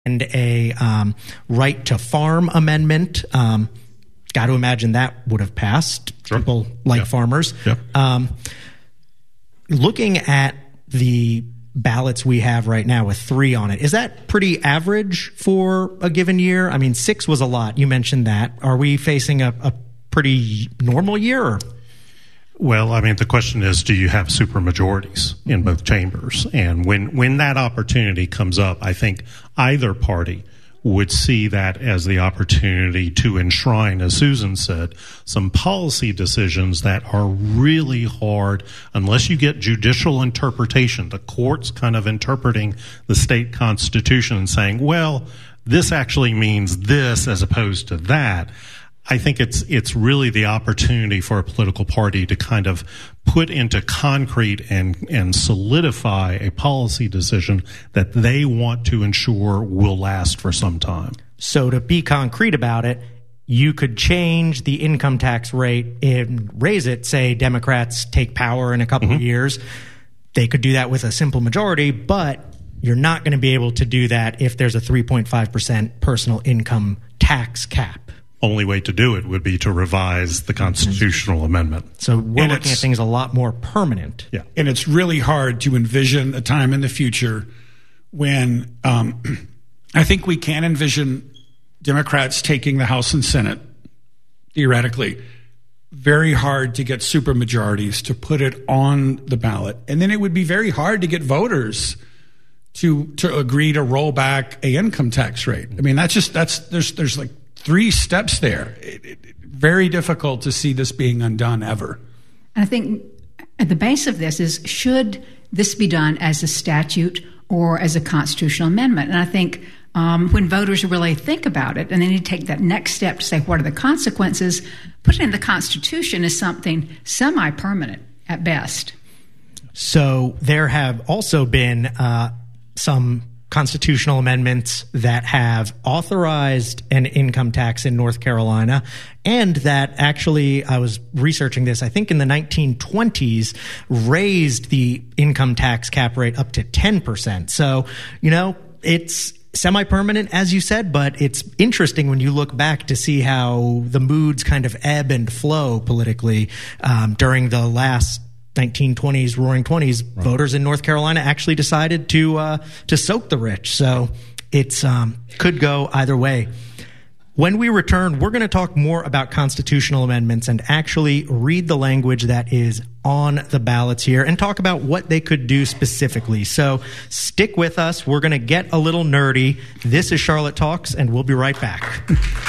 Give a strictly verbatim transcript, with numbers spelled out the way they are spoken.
and a um, right to farm amendment. Um, got to imagine that would have passed. Sure. People like yeah. farmers. Yeah. Um, looking at the ballots we have right now with three on it, is that pretty average for a given year? I mean, six was a lot. You mentioned that. Are we facing a, a pretty normal year? Or? Well, I mean, the question is, do you have supermajorities in both chambers? And when, when that opportunity comes up, I think either party would see that as the opportunity to enshrine, as Susan said, some policy decisions that are really hard unless you get judicial interpretation, the courts kind of interpreting the state constitution and saying, well, this actually means this as opposed to that. I think it's it's really the opportunity for a political party to kind of put into concrete and, and solidify a policy decision that they want to ensure will last for some time. So to be concrete about it, you could change the income tax rate and raise it. Say Democrats take power in a couple mm-hmm. of years. They could do that with a simple majority, but you're not going to be able to do that if there's a three point five percent personal income tax cap. Only way to do it would be to revise the constitutional amendment. So we're and looking at things a lot more permanent. Yeah. And it's really hard to envision a time in the future when um, I think we can envision Democrats taking the House and Senate, theoretically. Very hard to get supermajorities to put it on the ballot. And then it would be very hard to get voters to to agree to roll back a income tax rate. I mean, that's just, that's, there's there's like, three steps there. It, it, very difficult to see this being undone ever. And I think at the base of this is, should this be done as a statute or as a constitutional amendment? And I think um, when voters really think about it and they need to take that next step to say, what are the consequences? Putting in the Constitution is something semi-permanent at best. So there have also been uh, some constitutional amendments that have authorized an income tax in North Carolina, and that actually, I was researching this, I think in the nineteen twenties, raised the income tax cap rate up to ten percent. So, you know, it's semi-permanent, as you said, but it's interesting when you look back to see how the moods kind of ebb and flow politically um, during the last nineteen twenties, roaring twenties, right. Voters in North Carolina actually decided to uh, to soak the rich. So it's um, could go either way. When we return, we're going to talk more about constitutional amendments and actually read the language that is on the ballots here and talk about what they could do specifically. So stick with us. We're going to get a little nerdy. This is Charlotte Talks, and we'll be right back.